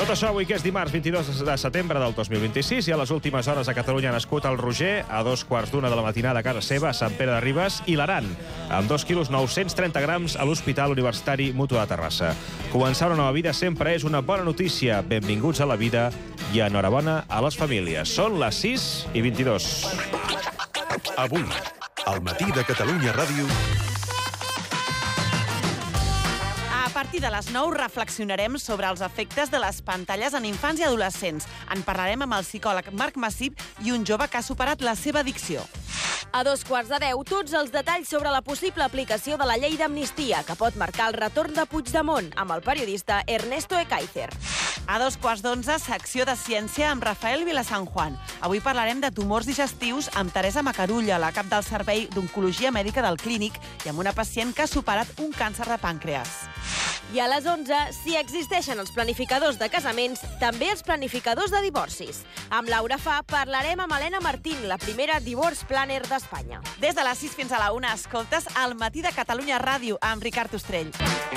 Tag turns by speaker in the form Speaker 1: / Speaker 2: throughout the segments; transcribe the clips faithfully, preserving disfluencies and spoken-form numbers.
Speaker 1: Tot això avui que és dimarts vint-i-dos de setembre del dos mil vint-i-sis i a les últimes hores a Catalunya ha nascut el Roger a dos quarts d'una de la matinada a casa seva a Sant Pere de Ribes i l'Aran amb dos quilos nou-cents trenta grams a l'Hospital Universitari Mutu de Terrassa. Començar una nova vida sempre és una bona notícia. Benvinguts a la vida i enhorabona a les famílies. Són les sis i vint-i-dos.
Speaker 2: Avui, al matí de Catalunya Ràdio...
Speaker 3: A partir de les nou reflexionarem sobre els efectes de les pantalles en infants i adolescents. En parlarem amb el psicòleg Marc Massip i un jove que ha superat la seva addicció.
Speaker 4: A dos quarts de deu, tots els detalls sobre la possible aplicació de la llei d'amnistia que pot marcar el retorn de Puigdemont amb el periodista Ernesto Ekaizer.
Speaker 3: A dos quarts d'onze, secció de ciència amb Rafael Vilasanjuan. Avui parlarem de tumors digestius amb Teresa Macarulla, la cap del Servei d'Oncologia Mèdica del Clínic, i amb una pacient que ha superat un càncer de pàncreas.
Speaker 4: I a les onze, si existeixen els planificadors de casaments, també els planificadors de divorcis. Amb Laura Fa parlarem amb Helena Martín, la primera divorce planner d'Espanya.
Speaker 3: Des de les sis fins a la una, escoltes El matí de Catalunya Ràdio amb Ricard Ostrell.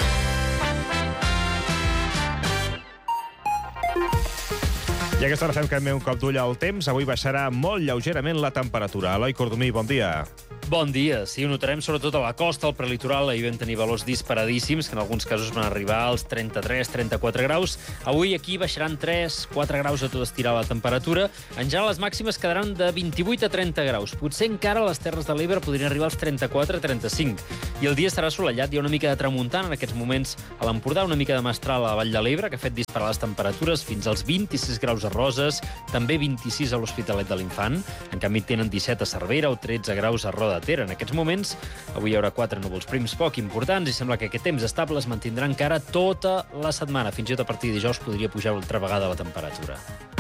Speaker 1: I a aquesta hora fem també un cop d'ull al temps. Avui baixarà molt lleugerament la temperatura. Eloi Cordomí, bon dia.
Speaker 5: Bon dia. Sí, ho notarem sobretot a la costa, al prelitoral. Ahir vam tenir valors disparadíssims, que en alguns casos van arribar als trenta-tres trenta-quatre graus. Avui aquí baixaran tres quatre graus a tot estirar la temperatura. En general, les màximes quedaran de vint-i-vuit a trenta graus. Potser encara a les Terres de l'Ebre podrien arribar als trenta-quatre trenta-cinc. I el dia estarà assolellat. Hi ha una mica de tramuntana en aquests moments a l'Empordà, una mica de mestral a la Vall de l'Ebre, que ha fet disparar les temperatures fins als vint-i-sis graus a Roses, també vint-i-sis a l'Hospitalet de l'Infant. En canvi, tenen disset a Cervera o tretze graus a Roda de Ter. En aquests moments, avui hi haurà quatre núvols prims poc importants i sembla que aquest temps estable es mantindrà encara tota la setmana. Fins i tot a partir de dijous podria pujar altra vegada la temperatura.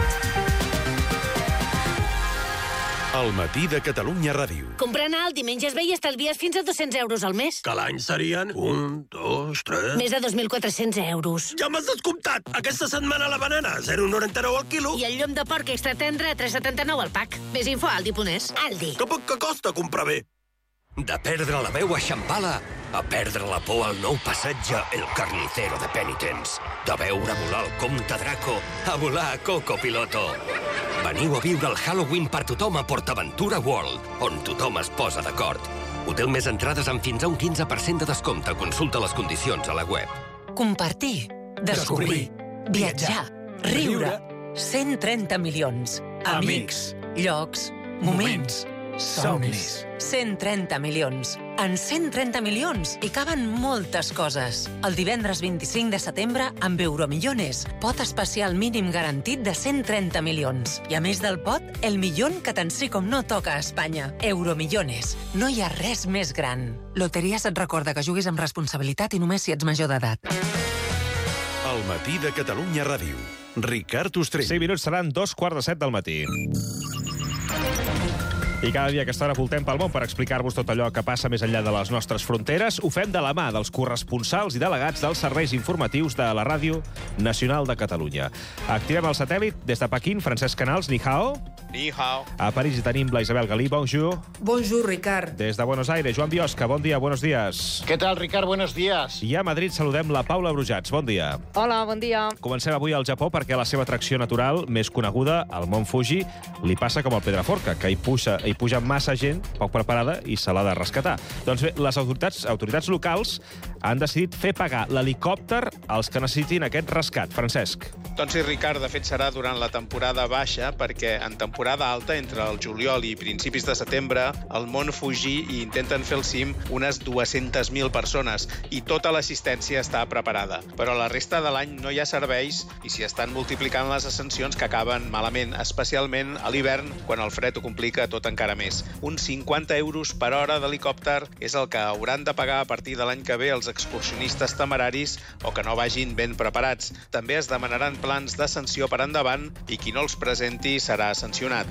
Speaker 2: Al matí de Catalunya Ràdio.
Speaker 6: Comprant alt i menges bé i estalvies fins a dos-cents euros al mes.
Speaker 7: Que l'any serien un, dos, tres...
Speaker 6: Més de dos mil quatre-cents euros.
Speaker 7: Ja m'has descomptat! Aquesta setmana la banana, zero coma noranta-nou al quilo.
Speaker 6: I el llom de porc extra tendre a tres coma setanta-nou al pack. Més info a Aldi punt es. Aldi.
Speaker 7: Que poc que costa comprar bé.
Speaker 8: De perdre la veu a Xampala a perdre la por al nou passatge El Carnicero de Penitents. De veure volar el comte Draco a volar a Coco Piloto. Veniu a viure el Halloween per tothom a PortAventura World, on tothom es posa d'acord. Hotel més entrades amb fins a un quinze per cent de descompte. Consulta les condicions a la web.
Speaker 9: Compartir, descobrir, viatjar, riure. cent trenta milions. Amics, llocs, moments, somnis. cent trenta milions. En cent trenta milions hi caben moltes coses. El divendres vint-i-cinc de setembre, amb Euromillones, pot especial mínim garantit de cent trenta milions. I a més del pot, el milion que tant sí com no toca a Espanya. Euromillones. No hi ha res més gran. Loteries et recorda que juguis amb responsabilitat i només si ets major d'edat.
Speaker 2: Al matí de Catalunya Ràdio. Ricard Ostrell.
Speaker 1: cinc minuts seran dos quarts de set del matí. I cada dia a aquesta hora voltem pel món per explicar-vos tot allò que passa més enllà de les nostres fronteres. Ho fem de la mà dels corresponsals i delegats dels serveis informatius de la Ràdio Nacional de Catalunya. Activem el satèl·lit des de Pequín. Francesc Canals, ni hao.
Speaker 10: Ni hao.
Speaker 1: A París hi tenim la Isabel Galí, bonjour.
Speaker 11: Bonjour, Ricard.
Speaker 1: Des de Buenos Aires, Joan Biosca, bon dia, buenos días.
Speaker 10: ¿Qué tal, Ricard? Buenos días.
Speaker 1: I a Madrid saludem la Paula Brujats, bon dia.
Speaker 12: Hola, bon dia.
Speaker 1: Comencem avui al Japó perquè la seva atracció natural més coneguda, el Mont Fuji, li passa com el Pedraforca, que hi puja, hi puja massa gent poc preparada i se l'ha de rescatar. Doncs bé, les autoritats, autoritats locals han decidit fer pagar l'helicòpter als que necessitin aquest rescat. Francesc.
Speaker 10: Doncs sí, Ricard, de fet serà durant la temporada baixa, perquè en temporada alta, entre el juliol i principis de setembre, al Mont Fuji hi intenten fer el cim unes dues-centes mil persones i tota l'assistència està preparada. Però la resta de l'any no hi ha serveis i s'hi estan multiplicant les ascensions que acaben malament, especialment a l'hivern, quan el fred ho complica tot encara més. Uns cinquanta euros per hora d'helicòpter és el que hauran de pagar a partir de l'any que ve els excursionistes temeraris o que no vagin ben preparats. També es demanaran plans d'ascensió per endavant i qui no els presenti serà sancionat.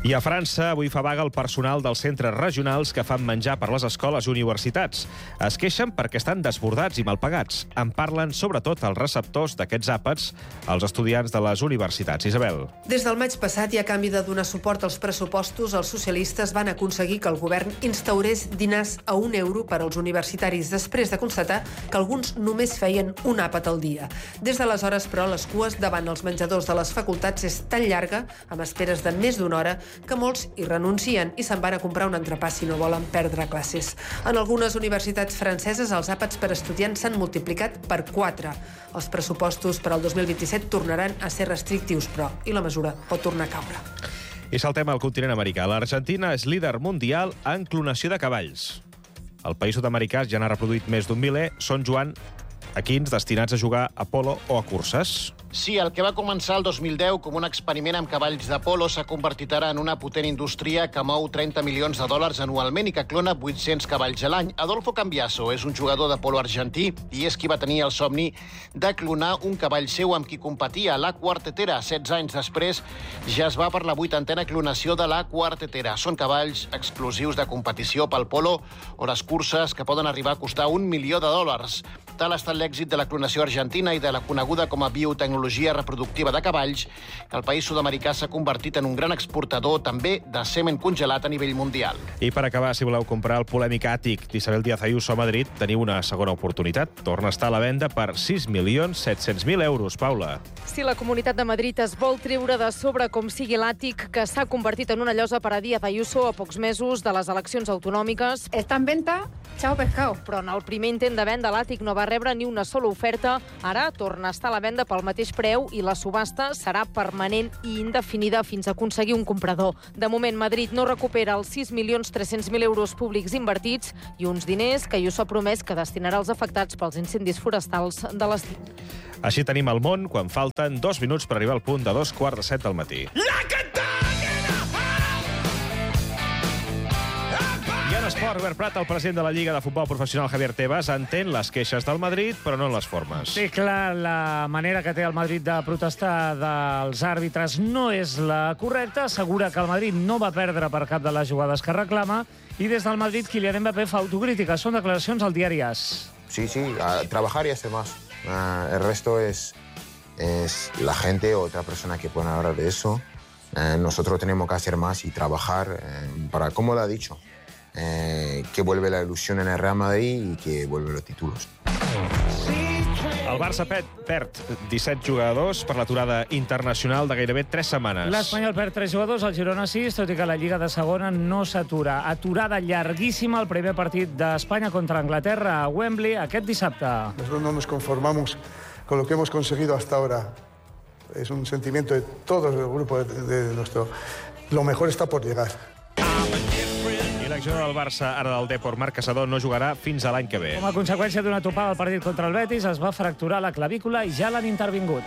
Speaker 1: I a França, avui fa vaga el personal dels centres regionals que fan menjar per les escoles i universitats. Es queixen perquè estan desbordats i mal pagats. En parlen sobretot els receptors d'aquests àpats, els estudiants de les universitats. Isabel.
Speaker 11: Des del maig passat i a canvi de donar suport als pressupostos, els socialistes van aconseguir que el govern instaurés dinars a un euro per als universitaris, després de constatar que alguns només feien un àpat al dia. Des d'aleshores, però, les cues davant els menjadors de les facultats és tan llarga, amb esperes de més d'una hora, que molts hi renuncien i se'n van a comprar un entrepà si no volen perdre classes. En algunes universitats franceses, els àpats per estudiants s'han multiplicat per quatre. Els pressupostos per al dos mil vint-i-set tornaran a ser restrictius, però, i la mesura pot tornar a caure.
Speaker 1: I saltem al continent americà. L'Argentina és líder mundial en clonació de cavalls. El país sud-americà ja n'ha reproduït més d'un miler. Són, Joan, equins destinats a jugar a polo o a curses.
Speaker 12: Sí, el que va començar el dos mil deu com un experiment amb cavalls de polo s'ha convertit ara en una potent indústria que mou trenta milions de dòlars anualment i que clona vuit-cents cavalls a l'any. Adolfo Cambiaso és un jugador de polo argentí i és qui va tenir el somni de clonar un cavall seu amb qui competia, la Quartetera. setze anys després ja es va per la vuitantena clonació de la Quartetera. Són cavalls exclusius de competició pel polo o les curses que poden arribar a costar un milió de dòlars. Tal ha estat l'èxit de la clonació argentina i de la coneguda com a biotecnologia reproductiva de cavalls, que el país sud-americà s'ha convertit en un gran exportador també de semen congelat a nivell mundial.
Speaker 1: I per acabar, si voleu comprar el polèmic àtic d'Isabel Díaz Ayuso a Madrid, teniu una segona oportunitat. Torna a estar a la venda per sis milions set-cents mil euros. Paula.
Speaker 13: Si la Comunitat de Madrid es vol treure de sobre com sigui l'àtic que s'ha convertit en una llosa per a Díaz Ayuso a pocs mesos de les eleccions autonòmiques,
Speaker 14: està en venta, chao pescado.
Speaker 13: Però en el primer intent de venda l'àtic no va rebre ni una sola oferta. Ara torna a estar a la venda pel mateix preu i la subhasta serà permanent i indefinida fins a aconseguir un comprador. De moment, Madrid no recupera els sis milions tres-cents mil euros públics invertits i uns diners que Ayuso ha promès que destinarà als afectats pels incendis forestals de l'estiu.
Speaker 1: Així tenim el món quan falten dos minuts per arribar al punt de dos quarts de set del matí. I en esport, Albert Prat, el president de la Lliga de Futbol Professional, Javier Tebas, entén les queixes del Madrid, però no les formes.
Speaker 15: Sí, clar, la manera que té el Madrid de protestar dels àrbitres no és la correcta. Assegura que el Madrid no va perdre per cap de les jugades que reclama. I des del Madrid, Kylian Mbappé fa autocrítica. Són declaracions al diari AS.
Speaker 16: Sí, sí, a trabajar y hacer más. Uh, el resto es, es la gente o otra persona que pueden hablar de eso. Uh, nosotros tenemos que hacer más y trabajar uh, para, como lo ha dicho, Eh, que vuelve la ilusión en el Real Madrid y que vuelve los títulos.
Speaker 1: El Barça perd disset jugadors per l'aturada internacional de gairebé tres setmanes.
Speaker 15: L'Espanyol perd tres jugadors, el Girona sis, tot i que la Lliga de Segona no s'atura. Aturada llarguíssima el primer partit d'Espanya contra Anglaterra a Wembley aquest dissabte.
Speaker 17: Nosotros no nos conformamos con lo que hemos conseguido hasta ahora. Es un sentimiento de todo el grupo de, de nuestro... Lo mejor está por llegar.
Speaker 1: L'exjugador del Barça, ara del Depor, Marc Caçador, no jugarà fins a l'any que ve.
Speaker 15: Com a conseqüència d'una topada al partit contra el Betis, es va fracturar la clavícula i ja l'han intervingut.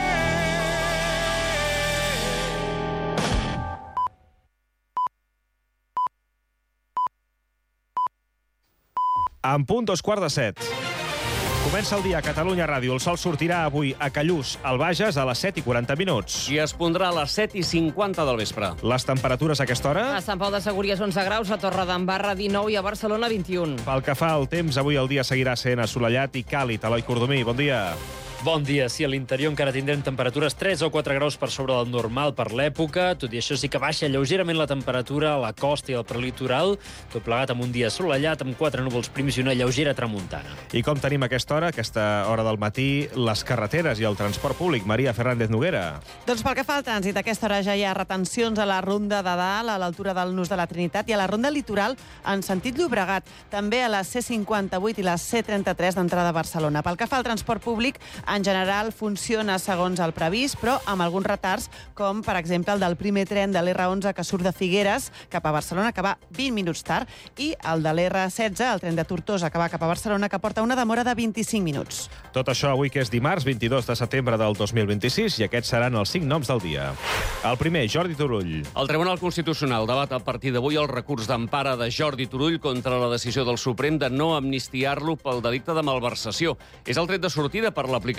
Speaker 1: En punt, dos quarts de set. Comença el dia a Catalunya Ràdio. El sol sortirà avui a Callús, al Bages, a les set i quaranta minuts.
Speaker 18: I es pondrà a les set i cinquanta del vespre.
Speaker 1: Les temperatures a aquesta hora?
Speaker 19: A Sant Pau de Segúries, onze graus, a Torredembarra, dinou i a Barcelona, vint-i-un.
Speaker 1: Pel que fa al temps, avui el dia seguirà sent assolellat i càlid. Eloi Cordomí, bon dia.
Speaker 5: Bon dia. Sí, a l'interior encara tindrem temperatures tres o quatre graus per sobre del normal per l'època. Tot i això sí que baixa lleugerament la temperatura a la costa i al prelitoral. Tot plegat amb un dia assolellat, amb quatre núvols prims i una lleugera tramuntana.
Speaker 1: I com tenim a aquesta hora, aquesta hora del matí, les carreteres i el transport públic? Maria Fernández Noguera.
Speaker 3: Doncs pel que fa al trànsit, a aquesta hora ja hi ha retencions a la Ronda de Dalt, a l'altura del Nus de la Trinitat, i a la Ronda Litoral en sentit Llobregat. També a la C cinquanta-vuit i la C trenta-tres d'entrada a Barcelona. Pel que fa al transport públic, en general funciona segons el previst, però amb alguns retards, com per exemple el del primer tren de l'R onze que surt de Figueres cap a Barcelona, que va vint minuts tard, i el de l'R setze, el tren de Tortosa que va cap a Barcelona, que porta una demora de vint-i-cinc minuts.
Speaker 1: Tot això avui, que és dimarts, vint-i-dos de setembre del dos mil vint-i-sis, i aquests seran els cinc noms del dia. El primer, Jordi Turull.
Speaker 18: El Tribunal Constitucional debat a partir d'avui el recurs d'empara de Jordi Turull contra la decisió del Suprem de no amnistiar-lo pel delicte de malversació. És el tret de sortida per l'aplicació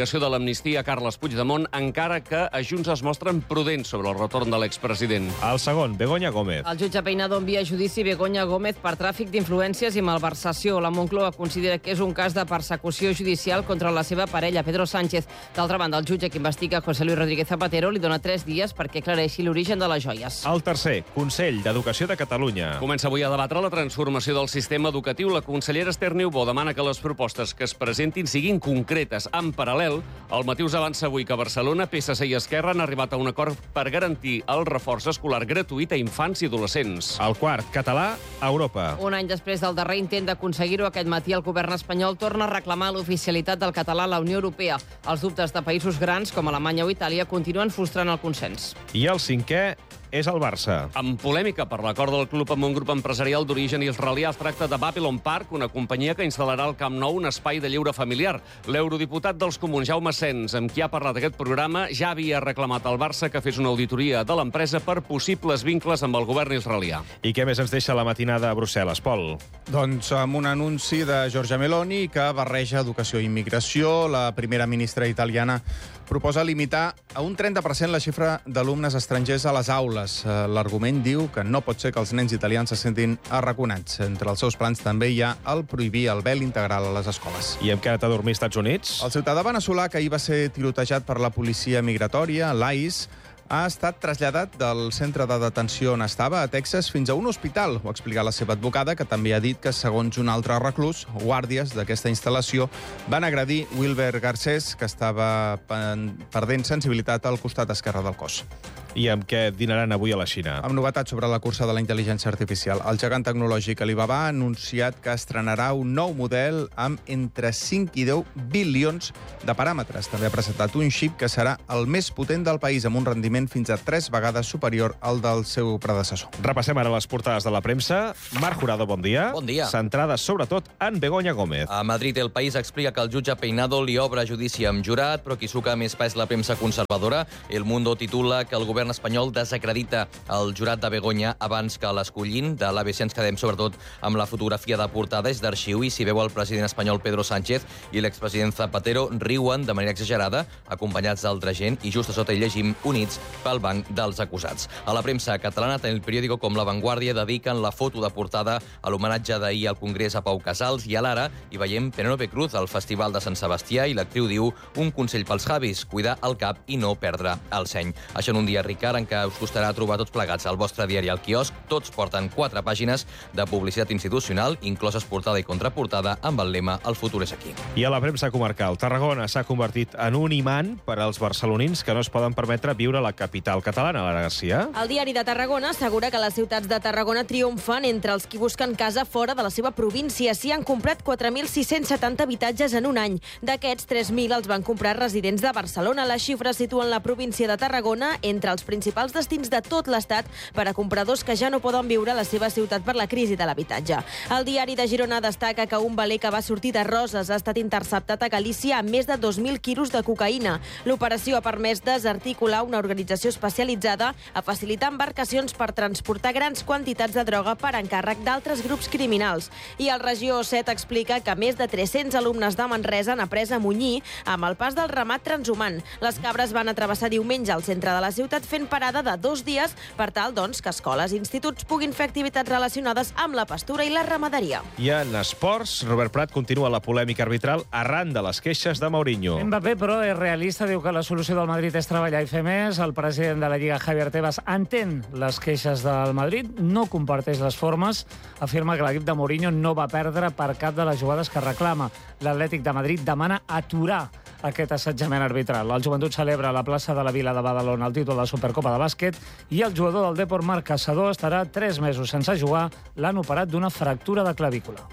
Speaker 18: l'aplicació de l'amnistia a Carles Puigdemont, encara que a Junts es mostren prudents sobre el retorn de l'expresident.
Speaker 1: El segon, Begoña Gómez.
Speaker 19: El jutge Peinado envia a judici Begoña Gómez per tràfic d'influències i malversació. La Moncloa considera que és un cas de persecució judicial contra la seva parella, Pedro Sánchez. D'altra banda, el jutge que investiga José Luis Rodríguez Zapatero li dona tres dies perquè aclareixi l'origen de les joies.
Speaker 1: El tercer, Consell d'Educació de Catalunya.
Speaker 18: Comença avui a debatre la transformació del sistema educatiu. La consellera Esther Niubó demana que les propostes que es presentin siguin concretes. En paral·lel, el Matí us avança avui que a Barcelona, P S C i Esquerra han arribat a un acord per garantir el reforç escolar gratuït a infants i adolescents.
Speaker 1: El quart, català a Europa.
Speaker 19: Un any després del darrer intent d'aconseguir-ho, aquest matí el govern espanyol torna a reclamar l'oficialitat del català a la Unió Europea. Els dubtes de països grans com Alemanya o Itàlia continuen frustrant el consens.
Speaker 1: I el cinquè és el Barça.
Speaker 18: Amb polèmica per l'acord del club amb un grup empresarial d'origen israelià, es tracta de Babylon Park, una companyia que instal·larà al Camp Nou un espai de lleure familiar. L'eurodiputat dels Comuns, Jaume Sens, amb qui ha parlat aquest programa, ja havia reclamat al Barça que fes una auditoria de l'empresa per possibles vincles amb el govern israelià.
Speaker 1: I què més ens deixa la matinada a Brussel·les, Pol?
Speaker 20: Doncs amb un anunci de Giorgia Meloni que barreja educació i immigració. La primera ministra italiana proposa limitar a un trenta per cent la xifra d'alumnes estrangers a les aules. L'argument diu que no pot ser que els nens italians se sentin arraconats. Entre els seus plans també hi ha el prohibir el vel integral a les escoles.
Speaker 1: I amb què ha anat a dormir als Estats Units?
Speaker 20: El ciutadà veneçolà, que ahir va ser tirotejat per la policia migratòria, l'I C E, ha estat traslladat del centre de detenció on estava, a Texas, fins a un hospital. Ho ha explicat la seva advocada, que també ha dit que, segons un altre reclús, guàrdies d'aquesta instal·lació van agredir Wilber Garcés, que estava perdent sensibilitat al costat esquerre del cos.
Speaker 1: I amb què dinaran avui a la Xina?
Speaker 20: Amb novetats sobre la cursa de la intel·ligència artificial. El gegant tecnològic Alibaba ha anunciat que estrenarà un nou model amb entre cinc i deu bilions de paràmetres. També ha presentat un xip que serà el més potent del país, amb un rendiment fins a tres vegades superior al del seu predecessor.
Speaker 1: Repassem ara les portades de la premsa. Marc Jurado, bon dia.
Speaker 21: Bon dia.
Speaker 1: Centrades sobretot en Begoña Gómez.
Speaker 21: A Madrid, El País explica que el jutge Peinado li obre judici amb jurat, però qui suca més pa és la premsa conservadora. El Mundo titula que el govern espanyol desacredita el jurat de Begoña abans que l'escollin. De l'A B C ens quedem sobretot amb la fotografia de portada, és d'arxiu, i s'hi veu el president espanyol Pedro Sánchez i l'expresident Zapatero riuen de manera exagerada, acompanyats d'altra gent, i just a sota hi llegim units pel banc dels acusats. A la premsa catalana, tant el periòdico com La Vanguardia dediquen la foto de portada a l'homenatge d'ahir al Congrés a Pau Casals, i a l'Ara hi veiem Penélope Cruz al Festival de Sant Sebastià, i l'actriu diu un consell pels Javis, cuidar el cap i no perdre el seny. Això en un dia, Ricard, en què us costarà trobar tots plegats al vostre diari al quiosc. Tots porten quatre pàgines de publicitat institucional, incloses portada i contraportada, amb el lema El futur és aquí.
Speaker 1: I a la premsa comarcal, Tarragona s'ha convertit en un imant per als barcelonins que no es poden permetre viure a la capital catalana, Lara Garcia.
Speaker 4: El diari de Tarragona assegura que les ciutats de Tarragona triomfen entre els qui busquen casa fora de la seva província. S'hi han comprat quatre mil sis-cents setanta habitatges en un any. D'aquests, tres mil els van comprar residents de Barcelona. Les xifres situen la província de Tarragona entre els principals destins de tot l'Estat per a compradors que ja no poden viure a la seva ciutat per la crisi de l'habitatge. El diari de Girona destaca que un veler que va sortir de Roses ha estat interceptat a Galícia amb més de dos mil quilos de cocaïna. L'operació ha permès desarticular una organització especialitzada a facilitar embarcacions per transportar grans quantitats de droga per encàrrec d'altres grups criminals. I el Regió set explica que més de tres-cents alumnes de Manresa han après a munyir amb el pas del ramat transhumant. Les cabres van travessar diumenge al centre de la ciutat fent parada de dos dies per tal, doncs, que escoles i instituts puguin fer activitats relacionades amb la pastura i la ramaderia.
Speaker 1: I en esports, Robert Prat continua la polèmica arbitral arran de les queixes de Mourinho.
Speaker 15: Mbappé, però, és realista, diu que la solució del Madrid és treballar i fer més. El president de la Lliga, Javier Tebas, entén les queixes del Madrid, no comparteix les formes, afirma que l'equip de Mourinho no va perdre per cap de les jugades que reclama. L'Atlètic de Madrid demana aturar aquest assetjament arbitral. El Joventut celebra a la plaça de la Vila de Badalona el títol de la Supercopa de bàsquet i el jugador del Depor, Marc Caçador, estarà tres mesos sense jugar. L'han operat d'una fractura de clavícula.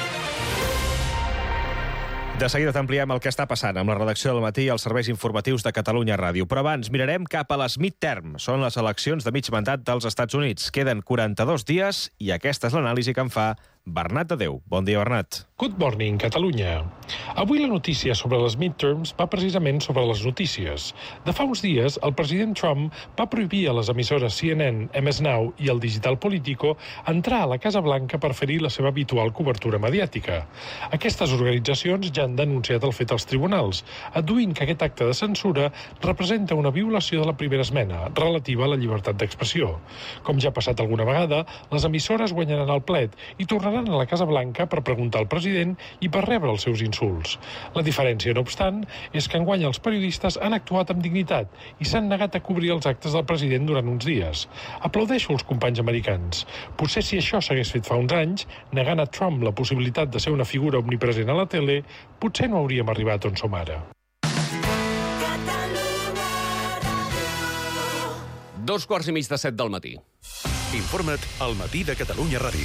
Speaker 1: De seguida t'ampliem el que està passant amb la redacció del Matí i els serveis informatius de Catalunya Ràdio. Però abans mirarem cap a les midterm. Són les eleccions de mig mandat dels Estats Units. Queden quaranta-dos dies i aquesta és l'anàlisi que en fa Bernat Adeu. Bon dia, Bernat.
Speaker 6: Good morning, Catalunya. Avui la notícia sobre les midterms va precisament sobre les notícies. De fa uns dies, el president Trump va prohibir a les emissores C N N, M S Now i el digital Politico entrar a la Casa Blanca per ferir la seva habitual cobertura mediàtica. Aquestes organitzacions ja han denunciat el fet als tribunals, adduint que aquest acte de censura representa una violació de la primera esmena, relativa a la llibertat d'expressió. Com ja ha passat alguna vegada, les emissores guanyaran el plet i tornaran a la Casa Blanca per preguntar al president i per rebre els seus insults. La diferència, no obstant, és que enguany els periodistes han actuat amb dignitat i s'han negat a cobrir els actes del president durant uns dies. Aplaudeixo els companys americans. Potser si això s'hagués fet fa uns anys, negant a Trump la possibilitat de ser una figura omnipresent a la tele, potser no hauríem arribat on som ara.
Speaker 18: Dos quarts i mig de set del matí.
Speaker 2: Informa't al Matí de Catalunya Ràdio.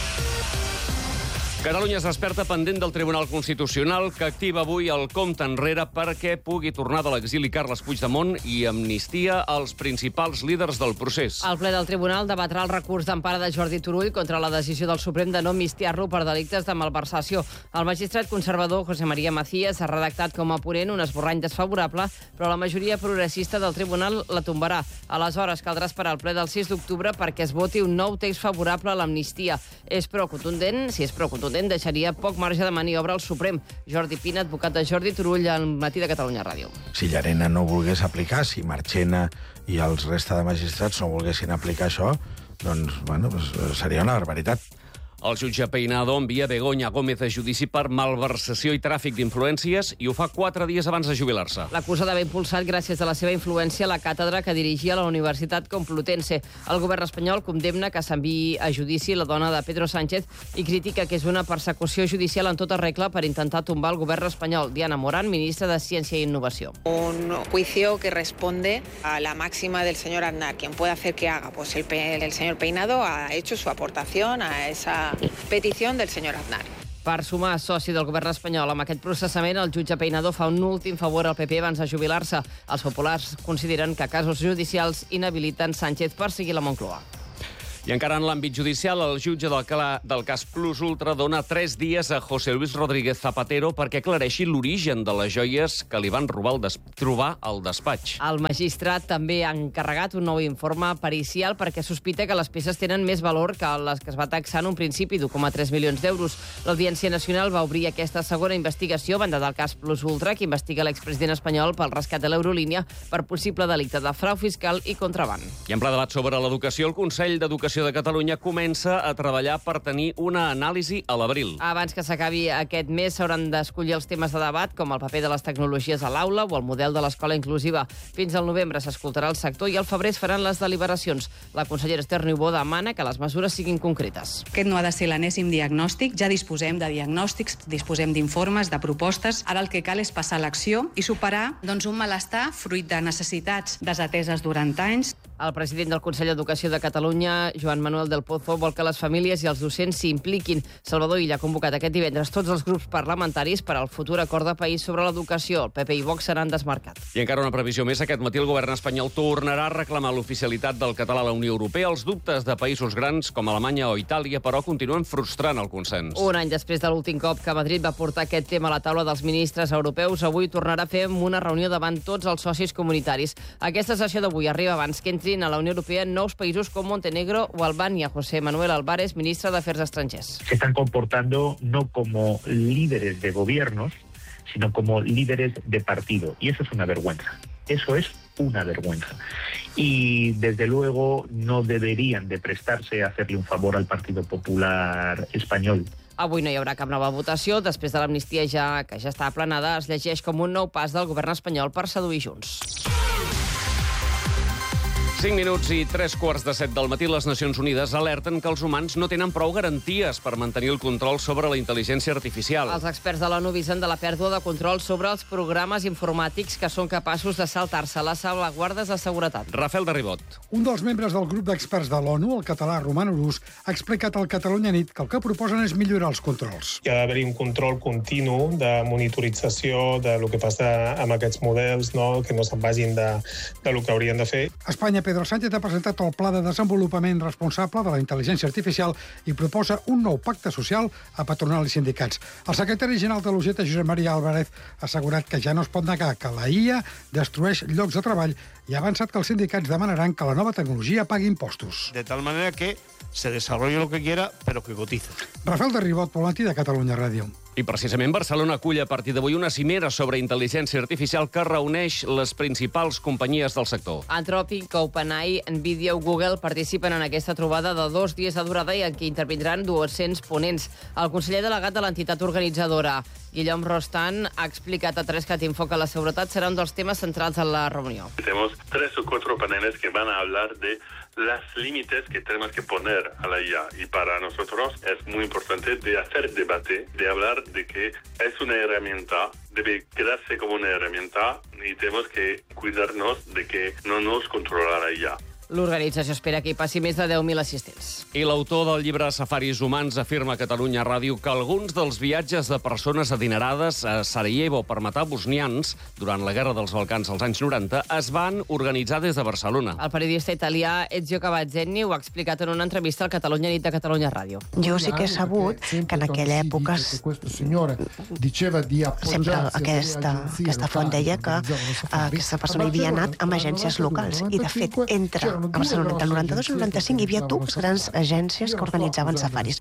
Speaker 18: Catalunya es desperta pendent del Tribunal Constitucional, que activa avui el compte enrere perquè pugui tornar de l'exili Carles Puigdemont i amnistia als principals líders del procés.
Speaker 19: El ple del Tribunal debatrà el recurs d'empara de Jordi Turull contra la decisió del Suprem de no amnistiar-lo per delictes de malversació. El magistrat conservador José María Macías ha redactat com a ponent un esborrany desfavorable, però la majoria progressista del Tribunal la tombarà. Aleshores, caldrà esperar el ple del sis d'octubre perquè es voti un nou text favorable a l'amnistia. És prou contundent, si és prou contundent, deixaria poc marge de maniobra al Suprem. Jordi Pina, advocat de Jordi Turull, al Matí de Catalunya Ràdio.
Speaker 22: Si Llarena no volgués aplicar, si Marchena i els resta de magistrats no volguessin aplicar això, doncs, bueno, doncs seria una barbaritat.
Speaker 18: El jutge Peinado envia Begoña Gómez a judici per malversació i tràfic d'influències i ho fa quatre dies abans de jubilar-se.
Speaker 19: L'acusa d'haver impulsat, gràcies a la seva influència, la càtedra que dirigia a la Universitat Complutense. El govern espanyol condemna que s'enviï a judici la dona de Pedro Sánchez i critica que és una persecució judicial en tota regla per intentar tombar el govern espanyol. Diana Morán, ministra de Ciència i Innovació.
Speaker 23: Un juicio que responde a la máxima del señor Aznar. Quien puede hacer que haga, pues el, el señor Peinado ha hecho su aportación a esa petición del señor Aznar.
Speaker 19: Per sumar soci del govern espanyol amb aquest processament, el jutge Peinado fa un últim favor al P P abans de jubilar-se. Els populars consideren que casos judicials inhabiliten Sánchez per seguir la Moncloa.
Speaker 18: I encara en l'àmbit judicial, el jutge del, del cas Plus Ultra dona tres dies a José Luis Rodríguez Zapatero perquè aclareixi l'origen de les joies que li van robar el des... trobar al despatx.
Speaker 19: El magistrat també ha encarregat un nou informe pericial perquè sospita que les peces tenen més valor que les que es va taxar en un principi d'u coma tres milions d'euros. L'Audiència Nacional va obrir aquesta segona investigació banda del cas Plus Ultra, que investiga l'expresident espanyol pel rescat de l'Eurolínia per possible delicte de frau fiscal i contraban.
Speaker 18: I en ple debat sobre l'educació, el Consell d'Educació de Catalunya comença a treballar per tenir una anàlisi a l'abril.
Speaker 19: Abans que s'acabi aquest mes s'hauran d'escollir els temes de debat, com el paper de les tecnologies a l'aula o el model de l'escola inclusiva. Fins al novembre s'escoltarà el sector i al febrer es faran les deliberacions. La consellera Esther Niubó demana que les mesures siguin concretes.
Speaker 24: Aquest no ha de ser l'enèsim diagnòstic. Ja disposem de diagnòstics, disposem d'informes, de propostes. Ara el que cal és passar a l'acció i superar doncs, un malestar fruit de necessitats desateses durant anys.
Speaker 19: El president del Consell d'Educació de Catalunya, Joan Manuel del Pozo, vol que les famílies i els docents s'hi impliquin. Salvador Illa ha convocat aquest divendres tots els grups parlamentaris per al futur acord de país sobre l'educació. El P P i Vox se n'han desmarcat.
Speaker 18: I encara una previsió més. Aquest matí el govern espanyol tornarà a reclamar l'oficialitat del català a la Unió Europea. Els dubtes de països grans com Alemanya o Itàlia, però, continuen frustrant el consens.
Speaker 19: Un any després de l'últim cop que Madrid va portar aquest tema a la taula dels ministres europeus, avui tornarà a fer una reunió davant tots els socis comunitaris. Aquesta sessió d'avui arriba abans que entrin a la Unió Europea nous països com Montenegro o Albania. José Manuel Álvarez, ministre de Afers Estrangers.
Speaker 25: Se están comportando no como líderes de gobiernos, sino como líderes de partido. Y eso es una vergüenza. Eso es una vergüenza. Y desde luego no deberían de prestarse a hacerle un favor al Partido Popular Español.
Speaker 19: Avui no hi haurà cap nova votació. Després de l'amnistia ja, que ja està aplanada, es llegeix com un nou pas del govern espanyol per seduir Junts.
Speaker 18: cinc minuts i tres quarts de set del matí, les Nacions Unides alerten que els humans no tenen prou garanties per mantenir el control sobre la intel·ligència artificial.
Speaker 19: Els experts de l'ONU avisen de la pèrdua de control sobre els programes informàtics que són capaços de saltar-se les salvaguardes de seguretat.
Speaker 18: Rafael de Ribot.
Speaker 26: Un dels membres del grup d'experts de l'ONU, el català Roman Urús, ha explicat al Catalunya Nit que el que proposen és millorar els controls.
Speaker 27: Hi ha d'haver un control continu de monitorització de lo que passa amb aquests models, no? Que no se'n vagin de, de lo que haurien de fer.
Speaker 26: Espanya Pedro Sánchez ha presentat el Pla de Desenvolupament Responsable de la Intel·ligència Artificial i proposa un nou pacte social a patronal i sindicats. El secretari general de l'U G T, Josep Maria Álvarez, ha assegurat que ja no es pot negar que la I A destrueix llocs de treball i ha avançat que els sindicats demanaran que la nova tecnologia pagui impostos.
Speaker 7: De tal manera que se desarrolle lo que quiera, pero que cotice.
Speaker 26: Rafael de Ribot, pel matí de Catalunya Ràdio.
Speaker 18: I precisament Barcelona acull a partir d'avui una cimera sobre intel·ligència artificial que reuneix les principals companyies del sector.
Speaker 19: Anthropic, OpenAI, Nvidia o Google participen en aquesta trobada de dos dies de durada i en què intervindran dos-cents ponents. El conseller delegat de l'entitat organitzadora, Guillaume Rostand, ha explicat a Trescat Info que la seguretat serà un dels temes centrals en la reunió.
Speaker 8: Tenemos tres o cuatro paneles que van a hablar de las límites que tenemos que poner a la I A. Y para nosotros es muy importante de hacer debate, de hablar de que es una herramienta, debe quedarse como una herramienta y tenemos que cuidarnos de que no nos controla la I A.
Speaker 19: L'organització espera que hi passi més de deu mil assistents.
Speaker 18: I l'autor del llibre Safaris humans afirma a Catalunya Ràdio que alguns dels viatges de persones adinerades a Sarajevo per matar bosnians durant la Guerra dels Balcans als anys noranta es van organitzar des de Barcelona.
Speaker 19: El periodista italià Ezio Cavazzeni ho ha explicat en una entrevista al Catalunya Nit de Catalunya Ràdio.
Speaker 9: Jo sí que he sabut que en aquella època sempre aquesta, aquesta font deia que aquesta persona havia anat amb agències locals i, de fet, entre a Barcelona entre el noranta-dos i el noranta-cinc hi havia dues grans agències que organitzaven safaris.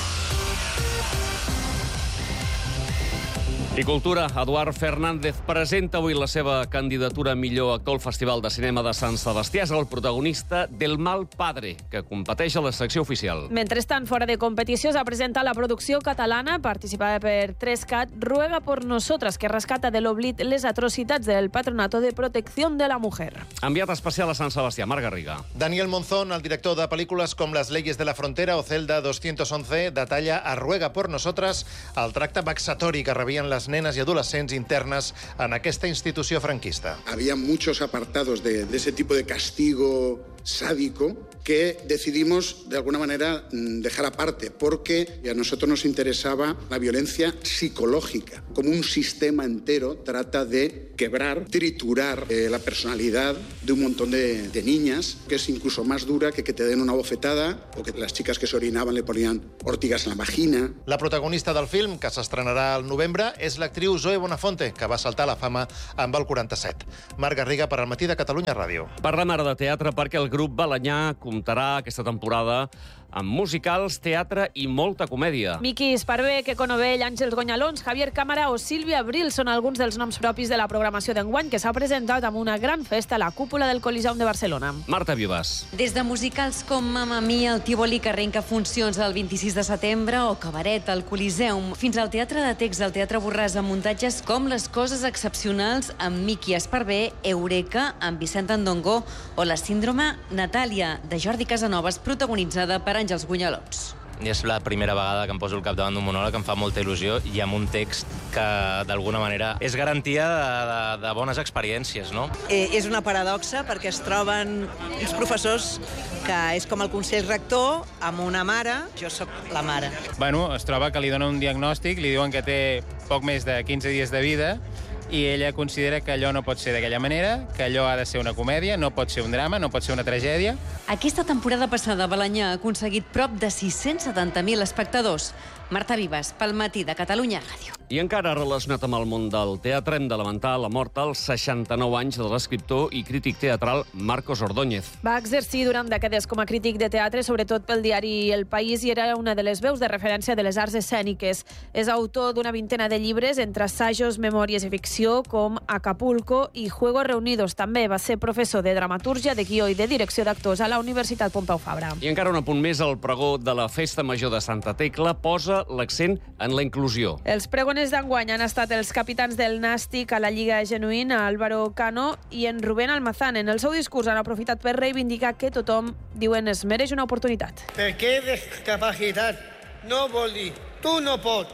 Speaker 18: I Cultura, Eduard Fernández presenta avui la seva candidatura a millor actor al Festival de Cinema de Sant Sebastià. És el protagonista del Mal Padre, que competeix a la secció oficial.
Speaker 4: Mentrestant, fora de competició, s'ha presentat la producció catalana, participada per Trescat, Ruega por Nosotras, que rescata de l'oblit les atrocitats del Patronato de Protección de la Mujer.
Speaker 18: Enviat especial a Sant Sebastià, Marc Garriga.
Speaker 10: Daniel Monzón, el director de pel·lícules com Las leyes de la frontera o Celda doscientos once, detalla a Ruega por Nosotras el tracte vexatori que rebien les nenes y adolescentes internas en aquesta institució franquista.
Speaker 11: Había muchos apartados de, de ese tipo de castigo sádico que decidimos, de alguna manera, dejar aparte, porque a nosotros nos interesaba la violencia psicológica. Como un sistema entero trata de quebrar, triturar eh, la personalidad de un montón de, de niñas, que es incluso más dura que que te den una bofetada o que las chicas que se orinaban le ponían ortigas en la vagina.
Speaker 10: La protagonista del film, que s'estrenarà al novembre, és l'actriu Zoe Bonafonte, que va saltar a la fama amb el quaranta-set. Marc Garriga, per al matí de Catalunya Ràdio.
Speaker 18: Parlem ara de teatre perquè el grup Balanyà comptarà aquesta temporada amb musicals, teatre i molta comèdia.
Speaker 4: Miqui Esparvé, Queco Novell, Àngels Gonyalons, Javier Cámara o Sílvia Abril són alguns dels noms propis de la programació d'enguany que s'ha presentat amb una gran festa a la cúpula del Coliseum de Barcelona.
Speaker 18: Marta Vivas.
Speaker 12: Des de musicals com Mamma Mia, el Tívoli, que arrenca funcions el vint-i-sis de setembre, o Cabaret, al Coliseum, fins al teatre de text, al Teatre Borràs, amb muntatges com Les coses excepcionals, amb Miqui Esparvé, Eureka, amb Vicent Andongó, o La síndrome Natàlia, de Jordi Casanovas, protagonitzada per Àngels Gonyalons.
Speaker 14: És la primera vegada que em poso al capdavant d'un monòleg, em fa molta il·lusió, i amb un text que, d'alguna manera, és garantia de, de, de bones experiències, no?
Speaker 28: Eh, és una paradoxa perquè es troben uns professors que és com el consell rector amb una mare. Jo sóc la mare.
Speaker 29: Bueno, es troba que li donen un diagnòstic, li diuen que té poc més de quinze dies de vida, i ella considera que allò no pot ser d'aquella manera, que allò ha de ser una comèdia, no pot ser un drama, no pot ser una tragèdia.
Speaker 12: Aquesta temporada passada, Balanyà ha aconseguit prop de sis-cents setanta mil espectadors. Marta Vivas, pel matí de Catalunya Ràdio.
Speaker 18: I encara relacionat amb el món del teatre, hem de lamentar la mort als seixanta-nou anys de l'escriptor i crític teatral Marcos Ordóñez.
Speaker 4: Va exercir durant dècades com a crític de teatre, sobretot pel diari El País, i era una de les veus de referència de les arts escèniques. És autor d'una vintena de llibres, entre assajos, memòries i ficció, com Acapulco i Juegos Reunidos. També va ser professor de dramatúrgia, de guió i de direcció d'actors a la Universitat Pompeu Fabra.
Speaker 18: I encara un apunt més, el pregó de la Festa Major de Santa Tecla posa l'accent en la inclusió.
Speaker 4: Els pregoners d'enguany han estat els capitans del Nàstic a la Lliga Genuïna, Álvaro Cano i en Rubén Almazán. En el seu discurs han aprofitat per reivindicar que tothom, diuen, es mereix una oportunitat.
Speaker 30: Perquè discapacitat no vol dir tu no pots.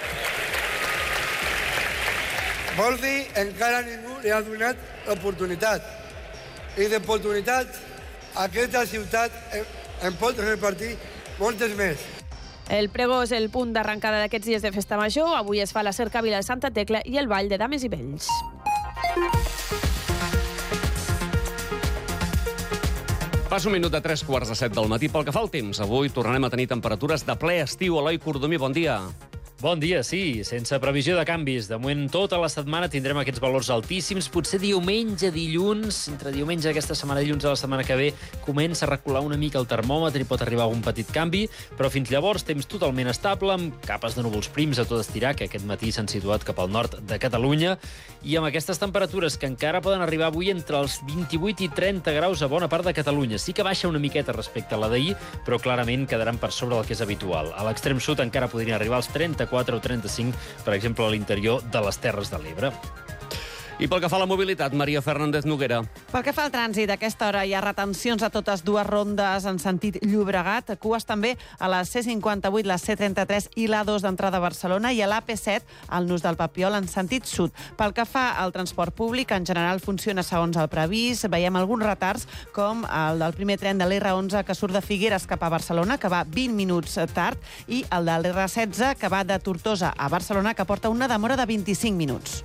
Speaker 30: Vol dir encara ningú li ha donat l'oportunitat. I d'oportunitat aquesta ciutat en pot repartir moltes més.
Speaker 4: El pregó és el punt d'arrencada d'aquests dies de festa major. Avui es fa la cercavila de Santa Tecla i el ball de dames i vells.
Speaker 18: Passa un minut de tres quarts de set del matí. Pel que fa al temps, avui tornarem a tenir temperatures de ple estiu. Eloi Cordomí, bon dia.
Speaker 1: Bon dia, sí, sense previsió de canvis. De moment, tota la setmana tindrem aquests valors altíssims. Potser diumenge, dilluns, entre diumenge aquesta setmana i dilluns de la setmana que ve, comença a recular una mica el termòmetre i pot arribar a un petit canvi, però fins llavors temps totalment estable, amb capes de núvols prims a tot estirar, que aquest matí s'han situat cap al nord de Catalunya, i amb aquestes temperatures que encara poden arribar avui entre els vint-i-vuit i trenta graus a bona part de Catalunya. Sí que baixa una miqueta respecte a la d'ahir, però clarament quedaran per sobre del que és habitual. A l'extrem sud encara podrien arribar als trenta-quatre o trenta-cinc, per exemple, a l'interior de les Terres de l'Ebre.
Speaker 18: I pel que fa a la mobilitat, Maria Fernández Noguera.
Speaker 3: Pel que fa al trànsit, a aquesta hora hi ha retencions a totes dues rondes en sentit Llobregat, cues també a la C cinquanta-vuit, la C trenta-tres i l'A dos d'entrada a Barcelona i a l'A P set, al nus del Papiol, en sentit sud. Pel que fa al transport públic, en general funciona segons el previst. Veiem alguns retards, com el del primer tren de l'R onze que surt de Figueres cap a Barcelona, que va vint minuts tard, i el de l'R setze, que va de Tortosa a Barcelona, que porta una demora de vint-i-cinc minuts.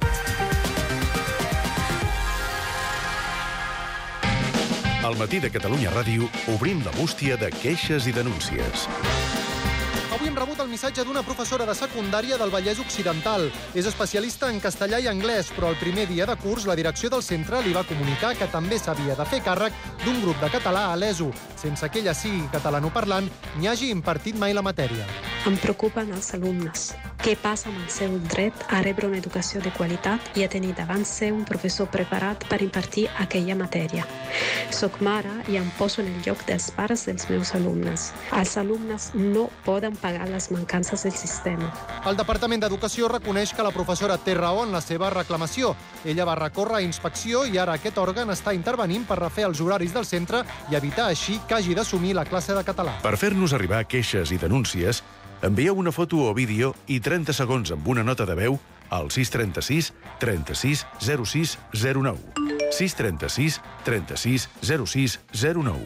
Speaker 2: Al matí de Catalunya Ràdio obrim la bústia de queixes i denúncies.
Speaker 5: Avui hem rebut el missatge d'una professora de secundària del Vallès Occidental. És especialista en castellà i anglès, però el primer dia de curs la direcció del centre li va comunicar que també s'havia de fer càrrec d'un grup de català a l'E S O, sense que ella sigui catalanoparlant ni hagi impartit mai la matèria.
Speaker 6: Em preocupen els alumnes. Què passa amb el seu dret a rebre una educació de qualitat i a tenir davant seu un professor preparat per impartir aquella matèria? Soc mare i em poso en el lloc dels pares dels meus alumnes. Els alumnes no poden pagar les mancances del sistema.
Speaker 5: El Departament d'Educació reconeix que la professora té raó en la seva reclamació. Ella va recórrer a inspecció i ara aquest òrgan està intervenint per refer els horaris del centre i evitar així que hagi d'assumir la classe de català.
Speaker 2: Per fer-nos arribar queixes i denúncies, envieu una foto o vídeo i trenta segons amb una nota de veu al sis trenta-sis trenta-sis zero sis zero nou. sis trenta-sis trenta-sis zero sis zero nou.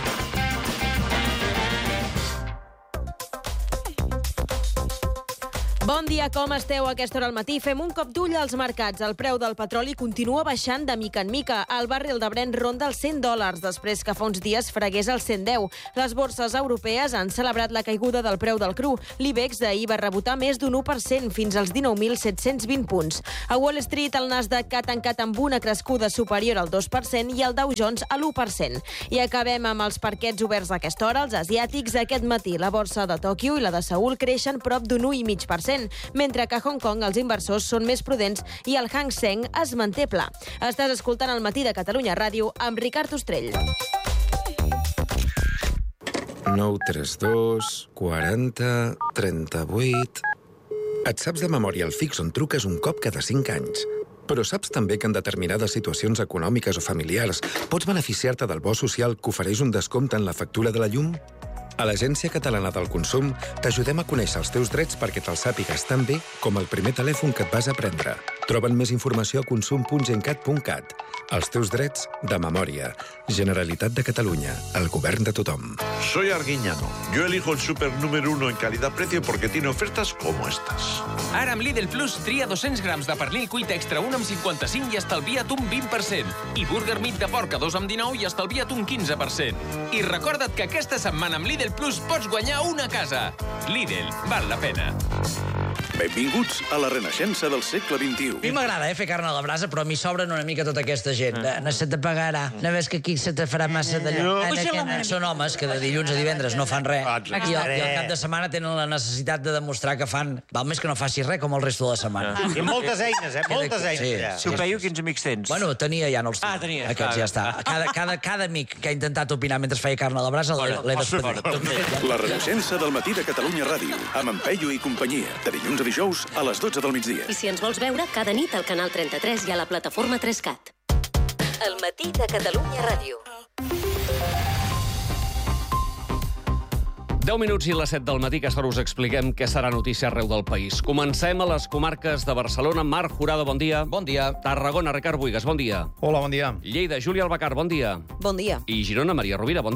Speaker 4: Bon dia, com esteu a aquesta hora al matí? Fem un cop d'ull als mercats. El preu del petroli continua baixant de mica en mica. El barril de Brent ronda els cent dòlars, després que fa uns dies fregués els cent deu. Les borses europees han celebrat la caiguda del preu del cru. L'I B E X d'ahir va rebotar més d'un u per cent, fins als dinou mil set-cents vint punts. A Wall Street, el Nasdaq ha tancat amb una crescuda superior al dos per cent i el Dow Jones a l'u per cent. I acabem amb els parquets oberts a aquesta hora. Els asiàtics, aquest matí, la borsa de Tòquio i la de Seül creixen prop d'un u coma cinc per cent, mentre que a Hong Kong els inversors són més prudents i el Hang Seng es manté pla. Estàs escoltant el matí de Catalunya Ràdio amb Ricard Ostrell.
Speaker 13: nou tres dos quaranta trenta-vuit... Et saps de memòria el fix on truques un cop cada cinc anys. Però saps també que en determinades situacions econòmiques o familiars pots beneficiar-te del bo social que ofereix un descompte en la factura de la llum? A l'Agència Catalana del Consum t'ajudem a conèixer els teus drets perquè te'ls sàpigues tan bé com el primer telèfon que et vas a prendre. Troba'n més informació a consum punt gencat punt cat. Els teus drets de memòria. Generalitat de Catalunya. El govern de tothom.
Speaker 15: Soy Arguiñano. Yo elijo el súper número uno en calidad-precio porque tiene ofertas como estas.
Speaker 16: Ara amb Lidl Plus tria dos-cents grams de pernil cuit extra un amb cinquanta-cinc i estalvia't un vint per cent. I burger meat de porc a dos amb dinou i estalvia't un quinze per cent. I recorda't que aquesta setmana amb Lidl Plus pots guanyar una casa. Lidl, val la pena.
Speaker 2: Benvinguts a la renaixença del segle vint-i-u.
Speaker 17: A mi m'agrada eh, fer carn a la brasa, però a mi sobren una mica tota aquesta gent. Ah. No se te pagarà. No ves que aquí se te farà massa d'allò. No. Són homes que de dilluns a divendres no fan res. I al, I al cap de setmana tenen la necessitat de demostrar que fan... Val més que no facis res com el resto de la setmana.
Speaker 20: Ah. I moltes eines, eh? Moltes eines.
Speaker 17: Sí,
Speaker 20: ja. Si ho veieu, quins amics tens?
Speaker 17: Bueno, tenia ja, no els tinc.
Speaker 20: Ah, tenies.
Speaker 17: Aquests ja està. Cada, cada, cada amic que ha intentat opinar mentre feia carn a la brasa l'he despedit.
Speaker 2: La renaixença del matí de Catalunya Ràdio, amb en Peyu i companyia, de dilluns a dijous a les dotze del migdia.
Speaker 21: I si ens vols veure, cada nit al canal trenta-tres i a la plataforma tres cat. El matí de Catalunya Ràdio.
Speaker 18: deu minuts i les set del matí, que ara us expliquem què serà notícia arreu del país. Comencem a les comarques de Barcelona. Marc Jurado, bon dia.
Speaker 31: Bon dia.
Speaker 18: Tarragona, Ricard Buigas, bon dia.
Speaker 31: Hola, bon dia.
Speaker 18: Lleida, Júlia Albacar, bon dia.
Speaker 32: Bon dia.
Speaker 18: I Girona, Maria Rovira, bon dia.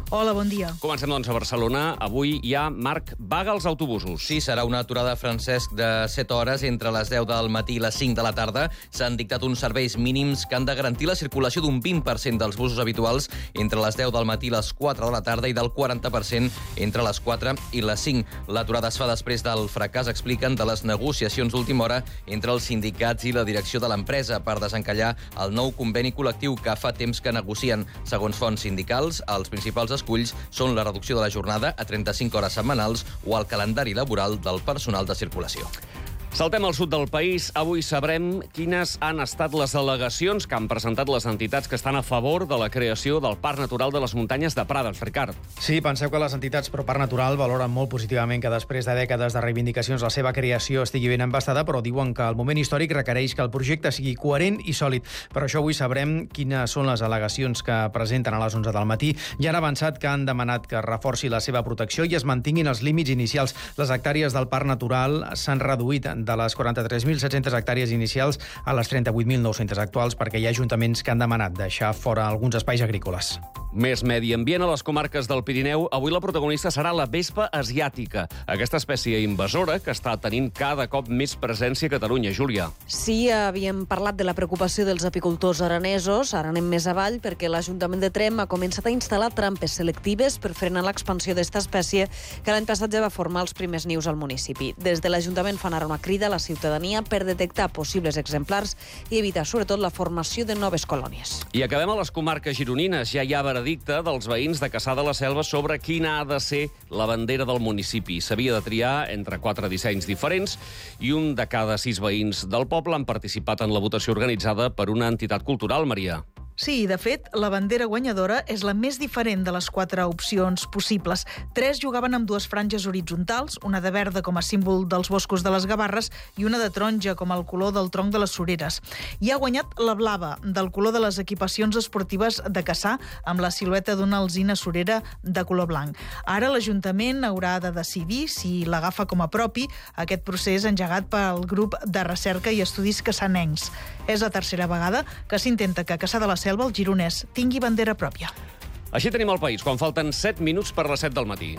Speaker 7: Hola, bon dia.
Speaker 18: Comencem, doncs, a Barcelona. Avui hi ha, Marc, vaga als autobusos.
Speaker 8: Sí, serà una aturada, Francesc, de set hores entre les deu del matí i les cinc de la tarda. S'han dictat uns serveis mínims que han de garantir la circulació d'un vint per cent dels busos habituals entre les deu del matí i les quatre de la tarda i del quaranta per cent entre les quatre i les cinc. L'aturada es fa després del fracàs, expliquen, de les negociacions d'última hora entre els sindicats i la direcció de l'empresa per desencallar el nou conveni col·lectiu que fa temps que negocien. Segons fonts sindicals, els principals esculls són la reducció de la jornada a trenta-cinc hores setmanals o el calendari laboral del personal de circulació.
Speaker 18: Saltem al sud del país. Avui sabrem quines han estat les al·legacions que han presentat les entitats que estan a favor de la creació del Parc Natural de les Muntanyes de Prades, Ricard.
Speaker 9: Sí, penseu que les entitats pro Parc Natural valoren molt positivament que després de dècades de reivindicacions la seva creació estigui ben embastada, però diuen que el moment històric requereix que el projecte sigui coherent i sòlid. Per això avui sabrem quines són les al·legacions que presenten a les onze del matí. Ja han avançat que han demanat que es reforci la seva protecció i es mantinguin els límits inicials. Les hectàrees del Parc Natural s'han reduït de les quaranta-tres mil set-centes hectàrees inicials a les trenta-vuit mil nou-centes actuals perquè hi ha ajuntaments que han demanat deixar fora alguns espais agrícoles.
Speaker 18: Més medi ambient a les comarques del Pirineu. Avui la protagonista serà la vespa asiàtica, aquesta espècie invasora que està tenint cada cop més presència a Catalunya. Júlia.
Speaker 4: Sí, havíem parlat de la preocupació dels apicultors aranesos. Ara anem més avall perquè l'Ajuntament de Tremp ha començat a instal·lar trampes selectives per frenar l'expansió d'esta espècie que l'any passat ja va formar els primers nius al municipi. Des de l'Ajuntament fan ara una crida a la ciutadania per detectar possibles exemplars i evitar, sobretot, la formació de noves colònies.
Speaker 18: I acabem a les comarques gironines. Ja hi ha veredicte dels veïns de Cassà de la Selva sobre quina ha de ser la bandera del municipi. S'havia de triar entre quatre dissenys diferents i un de cada sis veïns del poble han participat en la votació organitzada per una entitat cultural, Maria.
Speaker 7: Sí, de fet, la bandera guanyadora és la més diferent de les quatre opcions possibles. Tres jugaven amb dues franges horitzontals, una de verda com a símbol dels boscos de les Gavarres i una de taronja com el color del tronc de les Sureres. I ha guanyat la blava, del color de les equipacions esportives de Cassà, amb la silueta d'una alzina surera de color blanc. Ara l'Ajuntament haurà de decidir si l'agafa com a propi, aquest procés engegat pel grup de recerca i estudis cassanencs. És la tercera vegada que s'intenta que Cassà de la Selva, el gironès, tingui bandera pròpia.
Speaker 18: Així tenim el país, quan falten set minuts per les set del matí.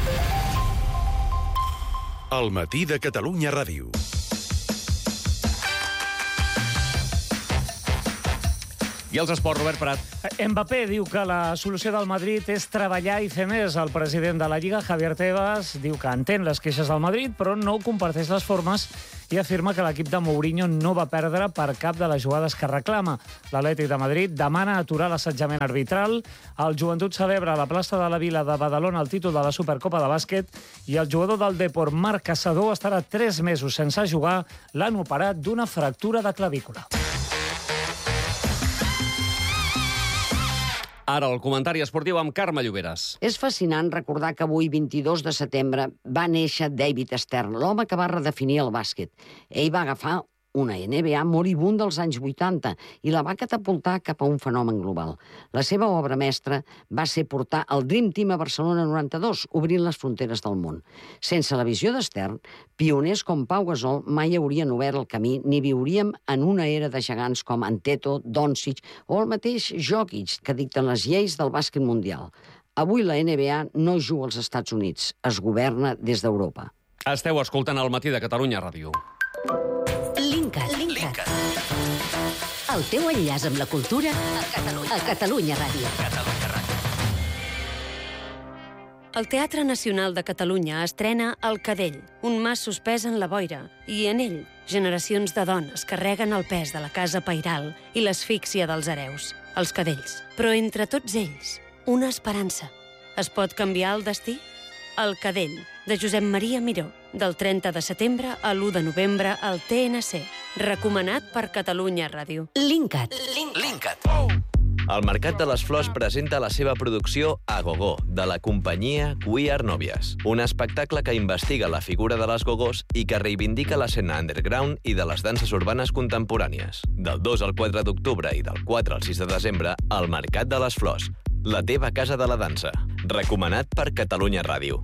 Speaker 2: El matí de Catalunya Ràdio.
Speaker 18: I els esports, Robert Prat.
Speaker 19: Mbappé diu que la solució del Madrid és treballar i fer més. El president de la Lliga, Javier Tebas, diu que entén les queixes del Madrid, però no comparteix les formes i afirma que l'equip de Mourinho no va perdre per cap de les jugades que reclama. L'Atlètic de Madrid demana aturar l'assetjament arbitral. El Joventut celebra a la plaça de la Vila de Badalona el títol de la Supercopa de bàsquet i el jugador del Depor, Marc Caçador, estarà tres mesos sense jugar. L'han operat d'una fractura de clavícula.
Speaker 18: Ara el comentari esportiu amb Carme Lloberes.
Speaker 22: És fascinant recordar que avui, vint-i-dos de setembre, va néixer David Stern, l'home que va redefinir el bàsquet. Ell va agafar una N B A moribunda dels anys vuitanta i la va catapultar cap a un fenomen global. La seva obra mestra va ser portar el Dream Team a Barcelona noranta-dos, obrint les fronteres del món. Sense la visió d'Stern, pioners com Pau Gasol mai haurien obert el camí ni viuríem en una era de gegants com Anteto, Doncic o el mateix Jokic, que dicten les lleis del bàsquet mundial. Avui la N B A no juga als Estats Units, es governa des d'Europa.
Speaker 18: Esteu escoltant el matí de Catalunya Ràdio.
Speaker 21: Linkat. Linkat. El teu enllaç amb la cultura a Catalunya, a Catalunya Ràdio. Catalunya Ràdio.
Speaker 23: El Teatre Nacional de Catalunya estrena El Cadell, un mas suspès en la boira, i en ell generacions de dones carreguen el pes de la casa pairal i l'asfíxia dels hereus, els cadells. Però entre tots ells, una esperança. Es pot canviar el destí? El Cadell, de Josep Maria Miró, del trenta de setembre a l'u de novembre al T N C. Recomanat per Catalunya Ràdio.
Speaker 21: Linkat.
Speaker 24: Linkat. El Mercat de les Flors presenta la seva producció A Gogó, de la companyia We Are Novias, un espectacle que investiga la figura de les gogós i que reivindica l'escena underground i de les danses urbanes contemporànies. Del dos al quatre d'octubre i del quatre al sis de desembre, al Mercat de les Flors, la teva casa de la dansa. Recomanat per Catalunya Ràdio.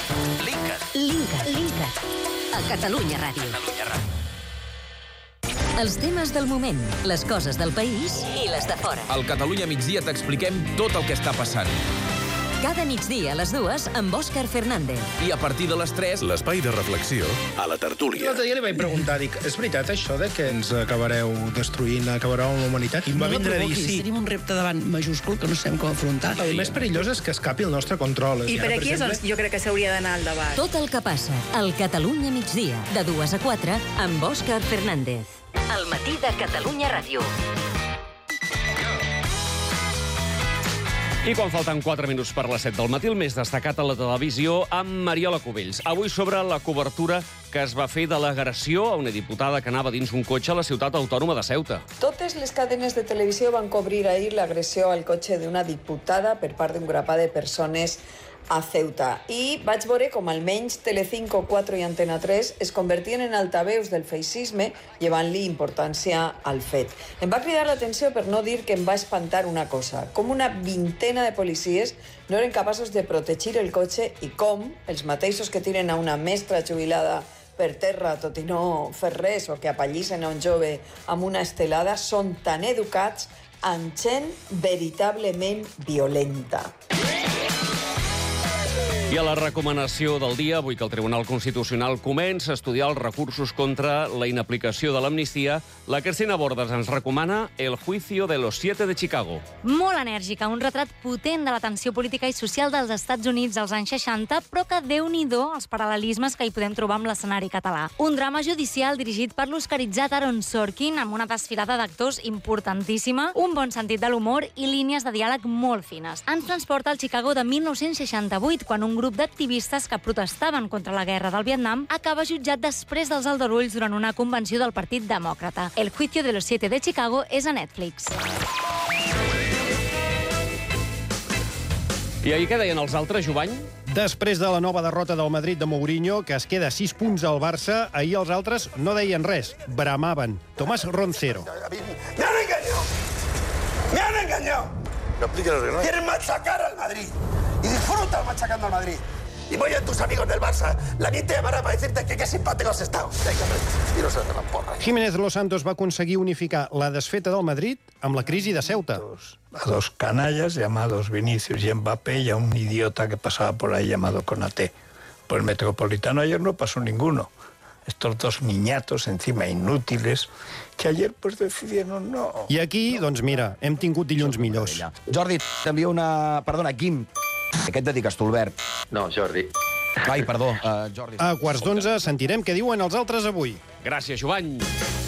Speaker 21: Linkat. Linkat. Linkat. A Catalunya Ràdio.
Speaker 24: Catalunya Ràdio.
Speaker 21: Els temes del moment, les coses del país i les de fora.
Speaker 16: Al Catalunya migdia t'expliquem tot el que està passant.
Speaker 21: Cada migdia a les dues amb Òscar Fernández.
Speaker 16: I a partir de les tres...
Speaker 2: L'espai de reflexió a la tertúlia.
Speaker 10: L'altre dia li vaig preguntar, dic, és veritat això de que ens acabareu destruint, acabareu amb la humanitat? I em va
Speaker 11: No la
Speaker 10: vindre a dir
Speaker 11: provoquis,
Speaker 10: sí.
Speaker 11: tenim un repte davant majúscul que no sabem com afrontar.
Speaker 10: El més perillós és que escapi el nostre control.
Speaker 12: I per aquí és on jo crec que s'hauria d'anar al debat.
Speaker 21: Tot el que passa al Catalunya migdia, de dues a quatre, amb Òscar Fernández. El matí de Catalunya Ràdio.
Speaker 18: I quan falten quatre minuts per les set del matí, el més destacat a la televisió amb Mariola Cubells. Avui sobre la cobertura que es va fer de l'agressió a una diputada que anava dins un cotxe a la ciutat autònoma de Ceuta.
Speaker 14: Totes les cadenes de televisió van cobrir ahir l'agressió al cotxe d'una diputada per part d'un grapat de persones a Ceuta. I vaig veure com almenys Telecinco, quatre i Antena tres es convertien en altaveus del feixisme, llevant-li importància al fet. Em va cridar l'atenció per no dir que em va espantar una cosa, com una vintena de policies no eren capaços de protegir el cotxe i com els mateixos que tiren a una mestra jubilada per terra, tot i no fer res, o que apallissen a un jove amb una estelada, són tan educats amb gent veritablement violenta.
Speaker 18: I a la recomanació del dia, avui que el Tribunal Constitucional comença a estudiar els recursos contra la inaplicació de l'amnistia, la Cristina Bordas ens recomana El juicio de los siete de Chicago.
Speaker 25: Molt enèrgica, un retrat potent de la tensió política i social dels Estats Units als anys seixanta, però que déu-n'hi-do els paral·lelismes que hi podem trobar amb l'escenari català. Un drama judicial dirigit per l'oscaritzat Aaron Sorkin, amb una desfilada d'actors importantíssima, un bon sentit de l'humor i línies de diàleg molt fines. Ens transporta al Chicago de mil nou-cents seixanta-vuit, quan un grup d'activistes que protestaven contra la guerra del Vietnam acaba jutjat després dels aldarulls durant una convenció del Partit Demòcrata. El juicio de los siete de Chicago és a Netflix.
Speaker 18: I ahir què deien els altres, Jovany?
Speaker 26: Després de la nova derrota del Madrid de Mourinho, que es queda sis punts al Barça, ahir els altres no deien res, bramaven. Tomás Roncero.
Speaker 27: ¡Me han engañado! ¡Me han engañado! Quieren machacar al Madrid. Y disfrutan machacando al Madrid. Y voy a tus amigos del Barça. La nit te llamará para decirte que qué simpático has estado. Venga, hombre, tiros de la porra.
Speaker 26: Jiménez Los Santos va aconseguir unificar la desfeta del Madrid amb la crisi de Ceuta.
Speaker 28: A dos canallas llamados Vinicius y Mbappé y a un idiota que pasaba por ahí llamado Konaté. Por el Metropolitano ayer no pasó ninguno. Estos dos niñatos, encima inútiles, que ayer pues decidieron no...
Speaker 26: I aquí, doncs mira, hem tingut dilluns millors.
Speaker 29: Jordi, t'envio una... Perdona, Quim. A què et dediques tu, Albert?
Speaker 30: No, Jordi.
Speaker 29: Ai, perdó, uh, Jordi.
Speaker 26: A quarts d'onze sentirem què diuen els altres avui.
Speaker 18: Gràcies, Jovany.